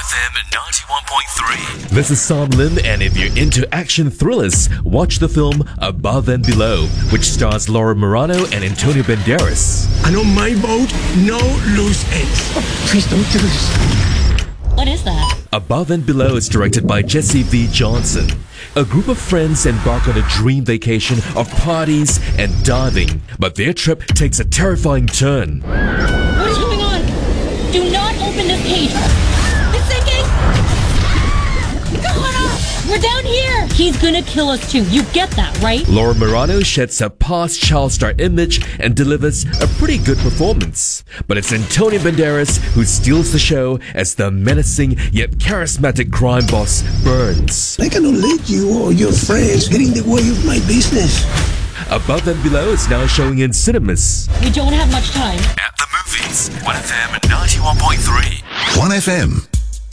1FM 91.3. This is Sam Lim, and if you're into action thrillers, watch the film Above and Below, which stars Laura Marano and Antonio Banderas. And on my boat, no loose ends. Please don't do this. What is that? Above and Below is directed by Jesse V. Johnson. A group of friends embark on a dream vacation of parties and diving, but their trip takes a terrifying turn. What is going on? Do not open this cage. It's sinking! We're down here! He's gonna kill us too. You get that, right? Laura Marano sheds her past child star image and delivers a pretty good performance. But it's Antonio Banderas who steals the show as the menacing yet charismatic crime boss Burns. I cannot let you or your friends get in the way of my business. Above and Below is now showing in cinemas. We don't have much time. At the movies, 1FM 91.3. 1FM